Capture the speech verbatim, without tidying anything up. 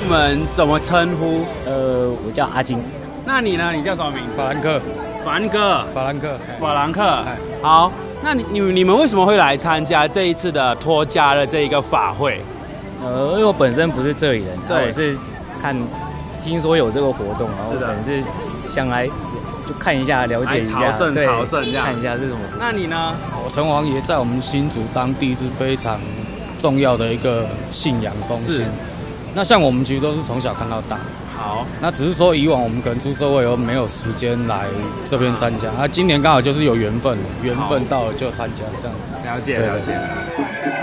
们怎么称呼？ 呃，我叫阿金。 那你呢？你叫什么名字？ 法兰克。 法兰克。 法兰克。 法兰克。好，那你你你们为什么会来参加这一次的脱痂的这一个法会？ 呃，因为我本身不是这里人， 对， 我是看听说有这个活动，然后本身是想来就看一下，了解一下， 朝圣朝圣这样， 看一下是什么。 那你呢？ 我城隍爷在我们新竹当地是非常重要的一个信仰中心。那像我们其实都是从小看到大。 好， 那只是说以往我们可能出社会以后没有时间来这边参加，那、啊、今年刚好就是有缘分，缘分到了就参加这样子。 了解了解。